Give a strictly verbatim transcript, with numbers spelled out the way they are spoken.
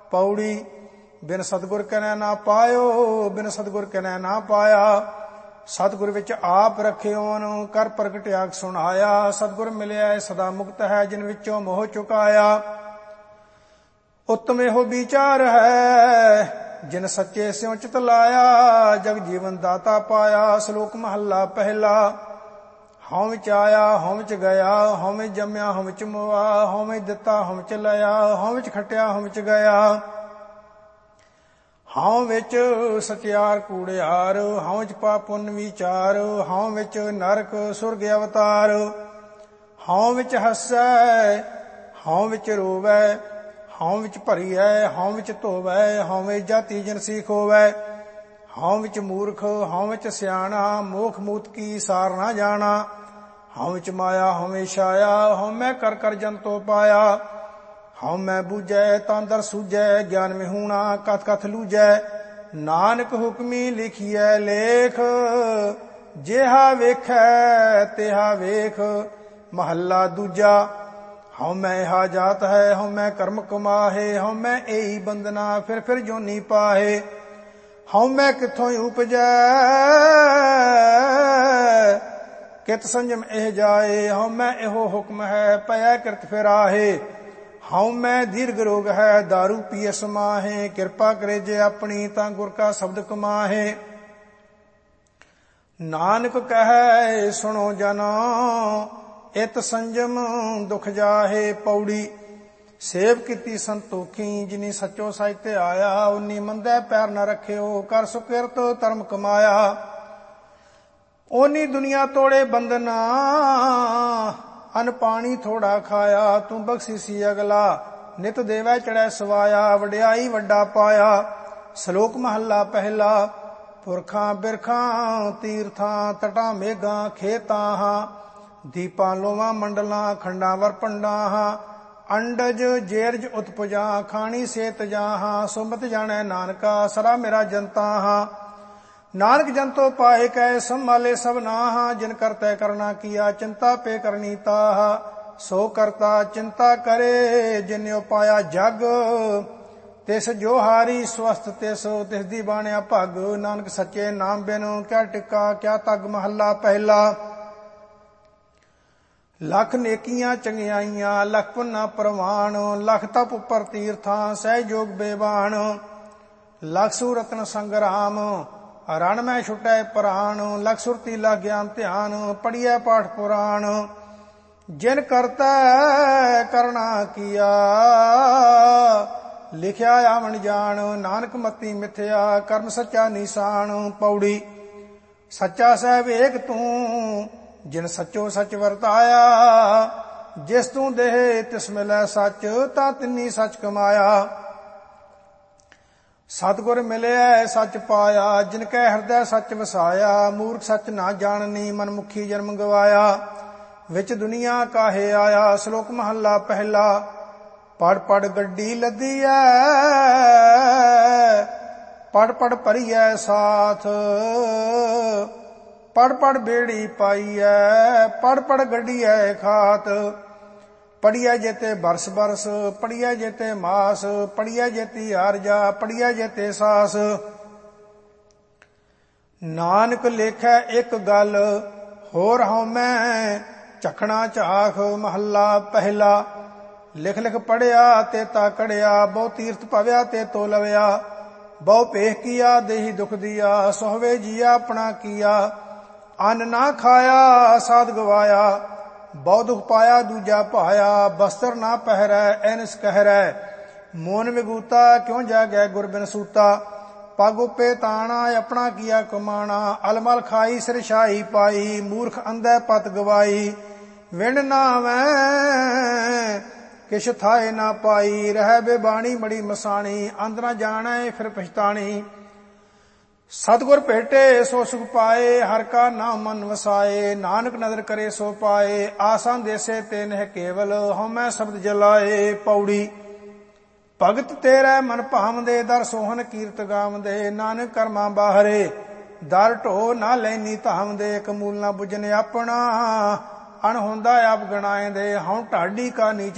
पौड़ी बिन सतगुर कनै ना पायो, बिन सतगुर कनै ना पाया। सतगुर विच आप रखियोन, कर प्रगटिया सुनाया। सतगुर मिलिया सदा मुक्त है, जिन विचों मोह चुकाया। उत्तम एहो विचार है, जिन सच्चे स्यों चित लाया। जग जीवन दाता पाया, श्लोक महला पहला। हਉ विच आया हਉ विच गया, हਉ विच जम्या हਉ विच मोआ। हਉ विच दिता हਉ विच लया, हਉ विच खटिया हਉ विच गया। हਉ विच सचियार कूड़ियार, हਉ विच पाप पुण्य विचार। हਉ विच नरक सुरग अवतार। हਉ विच हसै हਉ विच रोवै, हਉ विच भरीऐ हਉ विच धोवै। हਉ विच जाति जिनसी खोवै, हਉ विच मूर्ख हਉ विच सियाणा। मोख मूत की सार ना जाना, हਉ विच माया हਉ विच छाया। हਉ मैं कर कर जंतो पाया, हਉ मैं बूझै तां दर सूझै। ज्ञान विहूणा कथ कथ लूझै, नानक हुक्मी लिखिए लेख। जेहा वेखै तेहा वेख, महला दूजा। हਉ मैं हा जात है हਉ मैं कर्म कमाहे। हਉ मैं एही बंदना फिर फिर जोनी पाहे। हਉ मैं किथों उपजै कित संजम एह जाए। हਉ मैं एहो हुक्म है पै किरत फिर आहे। हਉ मैं दीर्घ रोग है दारू पिय समाहे। किरपा करे जे अपनी तां गुर का शब्द कमाहे। नानक कहे सुनो जनो, इत संजम दुख जाहे। पौड़ी सेव कीती संतोखी, जिनी सचो साहित्य आया। उन्नी मंदै पैर न रखियो, कर सुकिरत धर्म कमाया। ओनी दुनिया तोड़े बंदना, अन पानी थोड़ा खाया। तू बख्शीसी अगला, नित देवै चढ़ै सवाया। वड्याई वड्डा पाया, श्लोक महला पहला। पुरखां बिरखां तीर्थां, तटां मेघां खेतां। दीपां लोवां मंडलां, खंडां वर पंडां। अंडज जेरज उत्पजा, खानी सेत जाहां। सुमत जाणै नानका, सरा मेरा जनता हां। नानक जंतो पाए कै संभाले सबनाहा। जिन करतै करना किया, चिंता पे करनी ताह। सो करता चिंता करे, जिन्यो पाया जग। तिस जो हारी स्वस्थ तिस, तिस दी बाणिया भग। नानक सच्चे नाम बिन क्या टिका क्या तग। महला पहला। लख नेकियां चंगियाइयां, लख पुन्ना प्रवाण। लख तप उपर तीर्थां, सहज योग बेबान। लख सूरतन संग्राम, रण में छुटै प्राण। लख सुरती लख ज्ञान ध्यान, पढ़िए पाठ पुराण। जिन करतै करना किया, लिखिया आवन जान। नानक मती मिथ्या, कर्म सच्चा निशान। पौड़ी सच्चा सहब एक तू, जिन सचो सच वरताया। जिस तू देह तिस मिलै सच, तां तिन्नी सच कमाया। सतगुर मिलिया सच पाया, जिनकै हृदय सच वसाया। मूर्ख सच ना जाननी, मनमुखी जन्म गवाया। विच दुनिया काहे आया, श्लोक महला पहला। पढ़ पढ़ गड्डी लदी है, पढ़ पढ़ भरीऐ साथ। पढ़ पढ़ बेड़ी पाई है, पढ़ पढ़ गड्डी है खात। पढ़िया जेते बरस बरस, पढ़िया जेते मास। पढ़िया जेती आरजा, पढ़िया जेते सास। नानक लेखै एक गल, होर हਉ मैं चखना चाख। महला पहला। लिख लिख पढ़िया तेता कड़िया, बहु तीर्थ पव्या ते तो लव्या। बहु पेह किया देही दुख दिया, सोहवे जिया अपना किया। अन्न ना खाया साध गवाया, बहु दुख पाया दूजा भाया। बस्तर ना पहरै ऐनस कहरै, मोन विगूता क्यों जागै गुर बिन सूता। पग उपे ताना अपना किया कमाना, अलमल खाई सिर शाही पाई। मूर्ख अंधे पत गवाई, विण नावै किश थाए ना पाई। रह बेबाणी मड़ी मसाणी, अंध न जानै फिर पछताणी। सतगुर भेटे सो सुख पाए, हर का नाम मन वसाए। नानक नदर करे सो पाए, आसान देसे ते नह केवल। हਉ मैं शब्द जलाए। पौड़ी भगत तेरे मन भावदे, दर सोहन कीरत गावदे। नानक कर्मा बाहरे, दर ढो ना लैनी धामदे। कमूल ना बुझन अपना, अणहोंदा आप गणाए दे। हਉ ढाडी का नीच